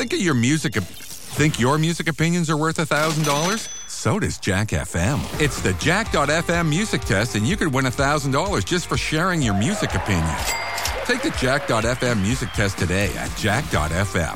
Think your music opinions are worth $1,000? So does Jack FM. It's the Jack.fm music test, and you could win $1,000 just for sharing your music opinions. Take the Jack.fm music test today at Jack.fm.